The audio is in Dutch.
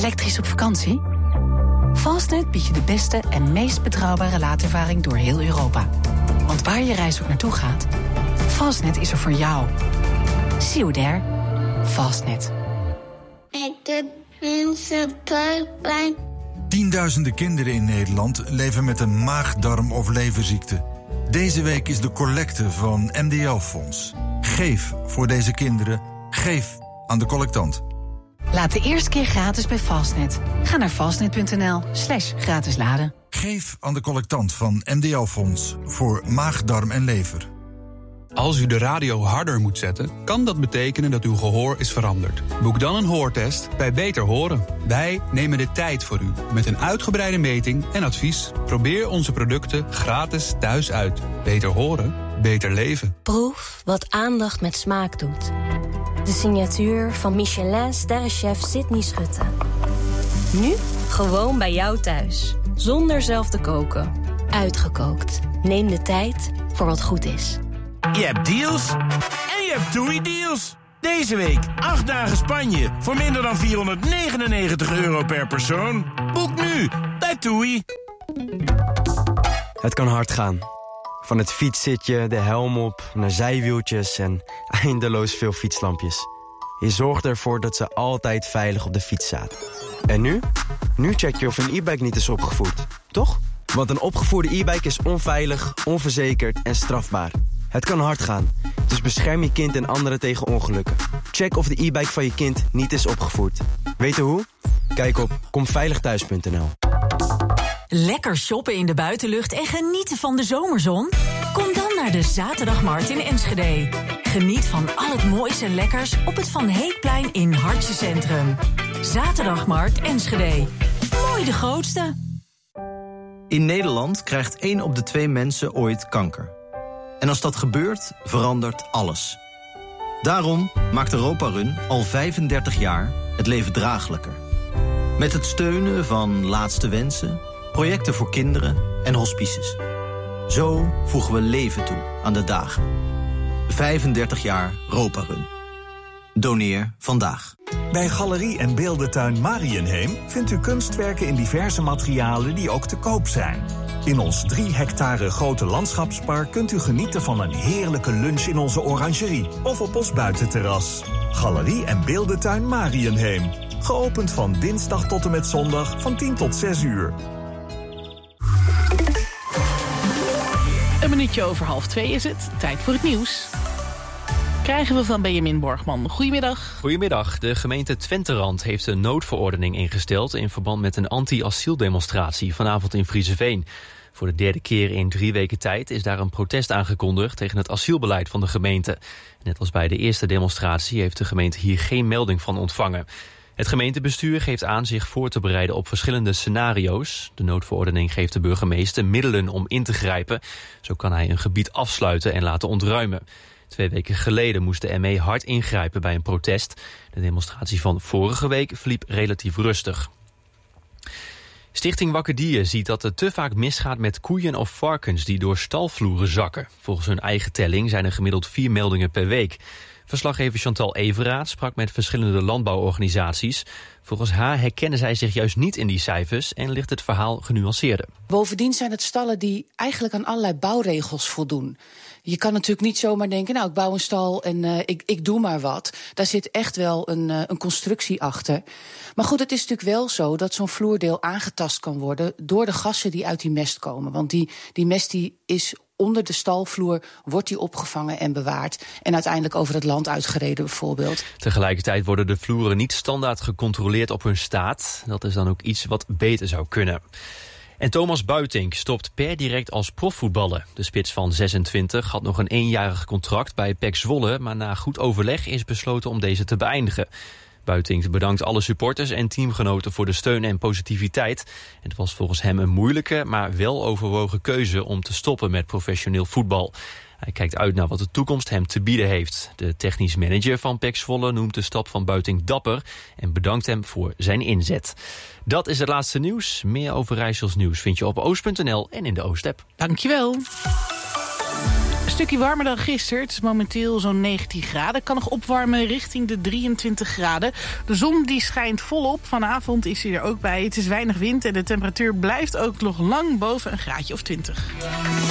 Elektrisch op vakantie? Fastnet biedt je de beste en meest betrouwbare laadervaring door heel Europa. Want waar je reis ook naartoe gaat, Fastnet is er voor jou. See you there. Fastnet. Ik heb mensen buikpijn. Tienduizenden kinderen in Nederland leven met een maag-darm- of leverziekte. Deze week is de collecte van MDL-fonds. Geef voor deze kinderen. Geef aan de collectant. Laat de eerste keer gratis bij Fastnet. Ga naar fastnet.nl/gratis laden. Geef aan de collectant van MDL-fonds voor maag, darm en lever. Als u de radio harder moet zetten, kan dat betekenen dat uw gehoor is veranderd. Boek dan een hoortest bij Beter Horen. Wij nemen de tijd voor u met een uitgebreide meting en advies. Probeer onze producten gratis thuis uit. Beter horen, beter leven. Proef wat aandacht met smaak doet. De signatuur van Michelin-sterrenchef Sydney Schutte. Nu gewoon bij jou thuis. Zonder zelf te koken. Uitgekookt. Neem de tijd voor wat goed is. Je hebt deals en je hebt TUI-deals. Deze week 8 dagen Spanje voor minder dan €499 per persoon. Boek nu bij TUI. Het kan hard gaan. Van het fietszitje, de helm op, naar zijwieltjes en eindeloos veel fietslampjes. Je zorgt ervoor dat ze altijd veilig op de fiets zaten. En nu? Nu check je of een e-bike niet is opgevoerd, toch? Want een opgevoerde e-bike is onveilig, onverzekerd en strafbaar. Het kan hard gaan, dus bescherm je kind en anderen tegen ongelukken. Check of de e-bike van je kind niet is opgevoerd. Weten hoe? Kijk op komveiligthuis.nl. Lekker shoppen in de buitenlucht en genieten van de zomerzon? Kom dan naar de Zaterdagmarkt in Enschede. Geniet van al het moois en lekkers op het Van Heekplein in Hartje Centrum. Zaterdagmarkt Enschede. Mooi de grootste. In Nederland krijgt 1 op de 2 mensen ooit kanker. En als dat gebeurt, verandert alles. Daarom maakt Europa Run al 35 jaar het leven draaglijker. Met het steunen van Laatste Wensen, projecten voor kinderen en hospices. Zo voegen we leven toe aan de dagen. 35 jaar Europa Run. Doneer vandaag. Bij Galerie en Beeldentuin Mariënheem vindt u kunstwerken in diverse materialen die ook te koop zijn. In ons 3 hectare grote landschapspark kunt u genieten van een heerlijke lunch in onze orangerie of op ons buitenterras. Galerie en Beeldentuin Mariënheem. Geopend van dinsdag tot en met zondag van 10 tot 6 uur. Een minuutje over 1:30 is het. Tijd voor het nieuws. Krijgen we van Benjamin Borgman. Goedemiddag. Goedemiddag. De gemeente Twenterand heeft een noodverordening ingesteld in verband met een anti-asieldemonstratie vanavond in Vriezeveen. Voor de 3e keer in 3 weken tijd is daar een protest aangekondigd tegen het asielbeleid van de gemeente. Net als bij de eerste demonstratie heeft de gemeente hier geen melding van ontvangen. Het gemeentebestuur geeft aan zich voor te bereiden op verschillende scenario's. De noodverordening geeft de burgemeester middelen om in te grijpen. Zo kan hij een gebied afsluiten en laten ontruimen. 2 weken geleden moest de ME hard ingrijpen bij een protest. De demonstratie van vorige week verliep relatief rustig. Stichting Wakker Dier ziet dat het te vaak misgaat met koeien of varkens die door stalvloeren zakken. Volgens hun eigen telling zijn er gemiddeld 4 meldingen per week. Verslaggever Chantal Everaat sprak met verschillende landbouworganisaties. Volgens haar herkennen zij zich juist niet in die cijfers en ligt het verhaal genuanceerder. Bovendien zijn het stallen die eigenlijk aan allerlei bouwregels voldoen. Je kan natuurlijk niet zomaar denken, nou, ik bouw een stal en ik doe maar wat. Daar zit echt wel een constructie achter. Maar goed, het is natuurlijk wel zo dat zo'n vloerdeel aangetast kan worden door de gassen die uit die mest komen. Want die mest die is onder de stalvloer, wordt die opgevangen en bewaard en uiteindelijk over het land uitgereden bijvoorbeeld. Tegelijkertijd worden de vloeren niet standaard gecontroleerd op hun staat. Dat is dan ook iets wat beter zou kunnen. En Thomas Buitink stopt per direct als profvoetballer. De spits van 26 had nog een 1-jarig contract bij PEC Zwolle, maar na goed overleg is besloten om deze te beëindigen. Buitink bedankt alle supporters en teamgenoten voor de steun en positiviteit. Het was volgens hem een moeilijke, maar wel overwogen keuze om te stoppen met professioneel voetbal. Hij kijkt uit naar wat de toekomst hem te bieden heeft. De technisch manager van PEC Zwolle noemt de stap van Buitink dapper en bedankt hem voor zijn inzet. Dat is het laatste nieuws. Meer over Rijssels nieuws vind je op oost.nl en in de Oost-app. Dankjewel. stukje warmer dan gisteren. Het is momenteel zo'n 19 graden. Kan nog opwarmen richting de 23 graden. De zon die schijnt volop. Vanavond is hij er ook bij. Het is weinig wind en de temperatuur blijft ook nog lang boven een graadje of 20.